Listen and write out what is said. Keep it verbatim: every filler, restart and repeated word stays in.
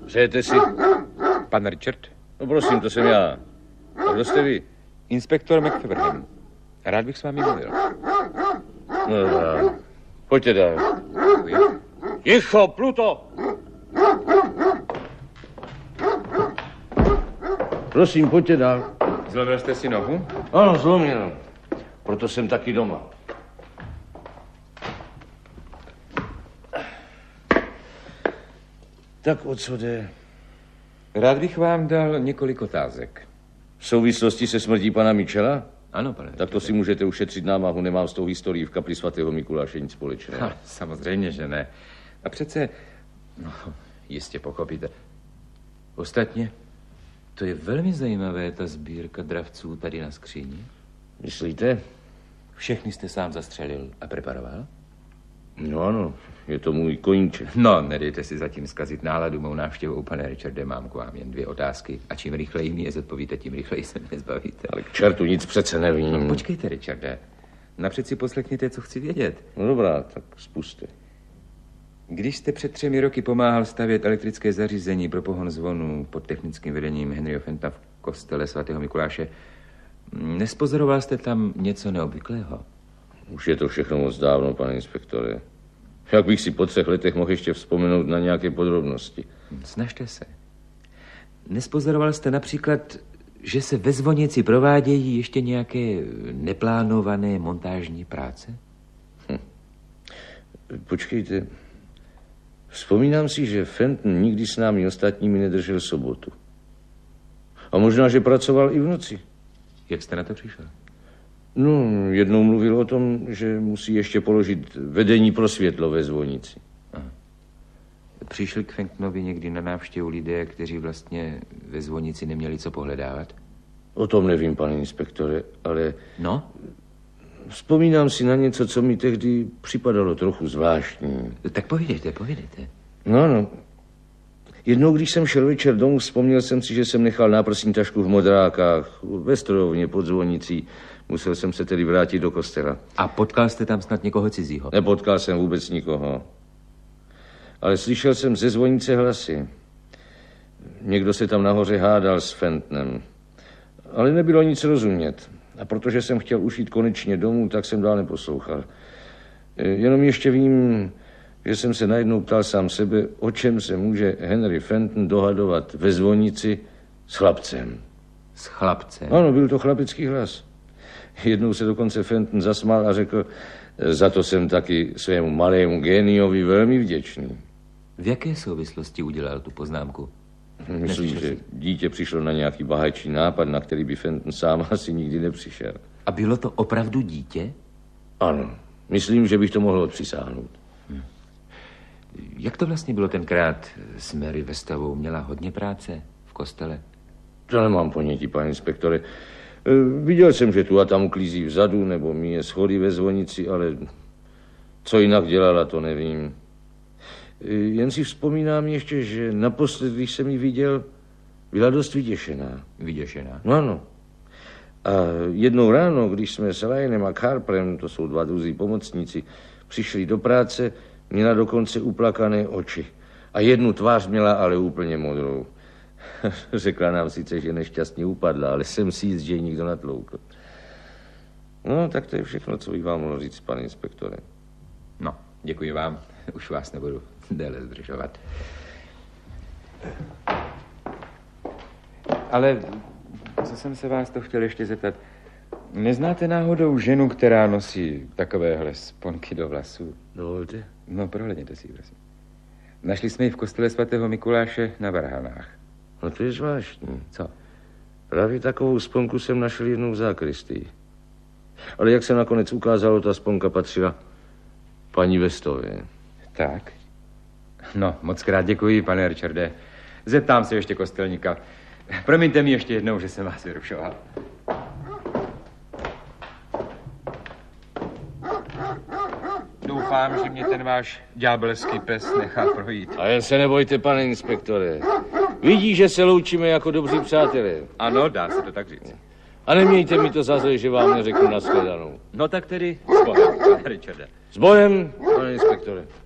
Přejete si? Pan Richard? No prosím, to jsem já. A kdo jste vy? Inspektor McFeverham. Rád bych s vámi mluvil. No dobrá. Pojďte dál. Děkuji. Ticho, Pluto! Prosím, pojďte dál. Zlomil jste si nohu? Ano, zlomil. Proto jsem taky doma. Tak o co jde? Rád bych vám dal několik otázek. V souvislosti se smrtí pana Mitchella? Ano, pane. Tak to si můžete ušetřit námahu, nemám s tou historií v kapli svatého Mikuláše nic společného. Ha, samozřejmě, že ne. A přece, no, jistě pochopíte. Ostatně, to je velmi zajímavé, ta sbírka dravců tady na skříni. Myslíte? Všechny jste sám zastřelil a preparoval? No ano, je to můj koníček. No, nedejte si zatím zkazit náladu mou návštěvou, pane Richarde, mám k vám jen dvě otázky. A čím rychleji mi je zodpovíte, tím rychleji se mě zbavíte. Ale k čertu nic přece nevím. No, počkejte, Richarde. Napřed si poslechněte, co chci vědět. No dobrá, tak spuste. Když jste před třemi roky pomáhal stavět elektrické zařízení pro pohon zvonů pod technickým vedením Henryho Fentona v kostele svatého Mikuláše, nespozoroval jste tam něco neobvyklého? Už je to všechno moc dávno, pane inspektore. Jak bych si po třech letech mohl ještě vzpomenout na nějaké podrobnosti? Snažte se. Nespozoroval jste například, že se ve zvonici provádějí ještě nějaké neplánované montážní práce? Hm. Počkejte. Vzpomínám si, že Fenton nikdy s námi ostatními nedržel sobotu. A možná, že pracoval i v noci. Jak jste na to přišel? No, jednou mluvil o tom, že musí ještě položit vedení pro světlo ve zvonici. Aha. Přišli k Fentonovi někdy na návštěvu lidé, kteří vlastně ve zvonici neměli co pohledávat? O tom nevím, pane inspektore, ale... No? Vzpomínám si na něco, co mi tehdy připadalo trochu zvláštní. Tak povídejte, povídejte. No, no. Jednou, když jsem šel večer domů, vzpomněl jsem si, že jsem nechal náprsní tašku v Modrákách, ve strojovně pod zvonicí. Musel jsem se tedy vrátit do kostela. A potkal jste tam snad někoho cizího? Nepotkal jsem vůbec nikoho. Ale slyšel jsem ze zvonice hlasy. Někdo se tam nahoře hádal s Fentonem. Ale nebylo nic rozumět. A protože jsem chtěl už jít konečně domů, tak jsem dál neposlouchal. Jenom ještě vím, že jsem se najednou ptal sám sebe, o čem se může Henry Fenton dohadovat ve zvonici s chlapcem. S chlapcem? Ano, byl to chlapecký hlas. Jednou se dokonce Fenton zasmál a řekl, za to jsem taky svému malému géniovi velmi vděčný. V jaké souvislosti udělal tu poznámku? Myslím, že dítě přišlo na nějaký bahečný nápad, na který by Fenton sám asi nikdy nepřišel. A bylo to opravdu dítě? Ano, myslím, že bych to mohl odpřisáhnout. Hm. Jak to vlastně bylo tenkrát s Mary Westovou? Měla hodně práce v kostele? To nemám ponětí, pane inspektore. Viděl jsem, že tu a tam uklízí vzadu, nebo míje schody ve zvonici, ale co jinak dělala, to nevím. Jen si vzpomínám ještě, že naposled, když jsem ji viděl, byla dost vyděšená. Vyděšená? No ano. A jednou ráno, když jsme s Ryanem a Harperem, to jsou dva druzí pomocníci, přišli do práce, měla dokonce uplakané oči. A jednu tvář měla ale úplně modrou. Řekla nám sice, že nešťastně upadla, ale jsem si jist, že ji nikdo natloukl. No, tak to je všechno, co bych vám mohl říct, pane inspektore. No, děkuji vám. Už vás nebudu déle zdržovat. Ale co jsem se vás to chtěl ještě zeptat. Neznáte náhodou ženu, která nosí takovéhle sponky do vlasů? Dovolte. No, prohlédněte si, prosím. Našli jsme ji v kostele svatého Mikuláše na Varhanách. No to je zvláštní. Co? Právě takovou sponku jsem našel jednou v zákristii. Ale jak se nakonec ukázalo, ta sponka patřila paní Westové. Tak. No, moc krát děkuji, pane Richarde. Zeptám se ještě kostelníka. Promiňte mi ještě jednou, že jsem vás vyrušoval. Doufám, že mě ten váš ďábelský pes nechá projít. A jen se nebojte, pane inspektore. Vidí, že se loučíme jako dobří přátelé. Ano, dá se to tak říct. A nemějte mi to za zlé, že vám neřeknu nashledanou. No tak tedy s Bohem, pane Richarde. S Bohem, pane inspektore.